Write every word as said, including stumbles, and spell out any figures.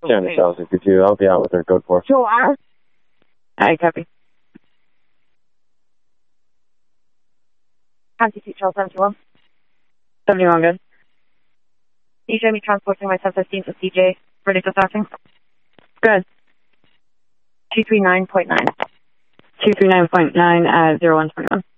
Yeah, the South sixty-two. I'll be out with her code four. Joe R. I copy. Anti-seat Charles seventy-one. seventy-one, good. C J, me transporting my seven fifteen to C J. Ready for starting? Good. two three nine point nine. two three nine point nine, uh, zero one twenty-one.